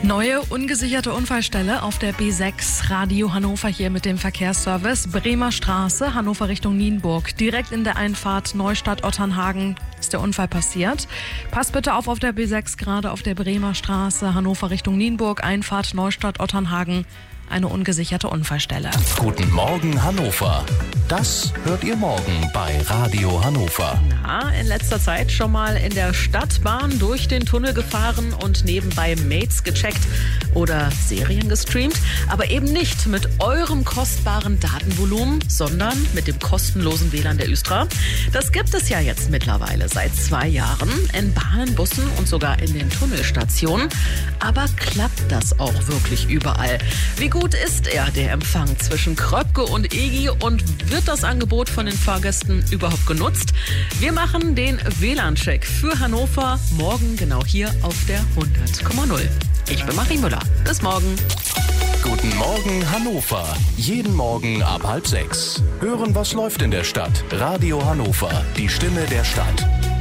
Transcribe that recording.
Neue ungesicherte Unfallstelle auf der B6. Radio Hannover hier mit dem Verkehrsservice. Bremer Straße, Hannover Richtung Nienburg. Direkt in der Einfahrt Neustadt-Otternhagen ist der Unfall passiert. Passt bitte auf der B6, gerade auf der Bremer Straße, Hannover Richtung Nienburg. Einfahrt Neustadt-Otternhagen. Eine ungesicherte Unfallstelle. Guten Morgen Hannover. Das hört ihr morgen bei Radio Hannover. In letzter Zeit schon mal in der Stadtbahn durch den Tunnel gefahren und nebenbei Mates gecheckt oder Serien gestreamt, aber eben nicht mit eurem kostbaren Datenvolumen, sondern mit dem kostenlosen WLAN der Östra. Das gibt es ja jetzt mittlerweile seit 2 Jahren in Bahnen, Bussen und sogar in den Tunnelstationen. Aber klappt das auch wirklich überall? Wie gut ist der Empfang zwischen Kröpke und EGI und wird das Angebot von den Fahrgästen überhaupt genutzt? Wir machen den WLAN-Check für Hannover morgen genau hier auf der 100,0. Ich bin Marie Müller. Bis morgen. Guten Morgen Hannover. Jeden Morgen ab 5:30. Hören, was läuft in der Stadt. Radio Hannover, die Stimme der Stadt.